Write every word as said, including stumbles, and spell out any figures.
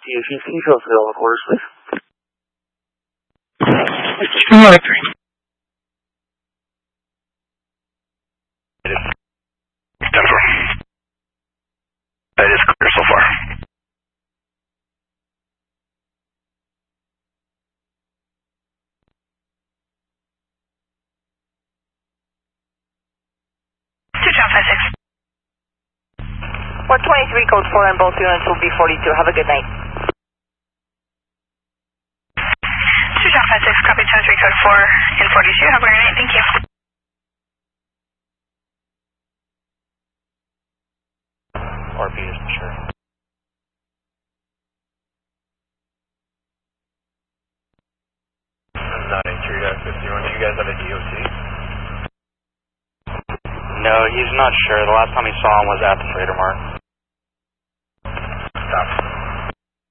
D H E, can you show us the all quarters, please? two oh three. Denver. That is clear so far. two John five six. one twenty-three, code four, and both units will be forty-two. Have a good night. two John five six, copy twenty-three, code four, and forty-two. Have a good night. Thank you. R P isn't sure. nine three fifty-one, do you guys have a D O T? No, he's not sure. The last time he saw him was at the freighter mark. Stop.